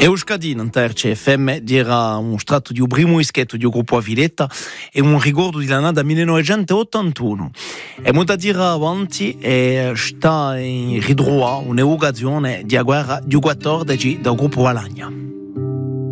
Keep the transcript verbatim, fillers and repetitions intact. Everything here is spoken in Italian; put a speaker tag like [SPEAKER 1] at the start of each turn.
[SPEAKER 1] Euskadi, in terza F M, dirà un strato di un primo ischetto di un gruppo a Villetta e un ricordo di l'anno millenovecentottantuno. E molto dire avanti e sta in ridroa un'evocazione di guerra di quattordici del gruppo Alagna.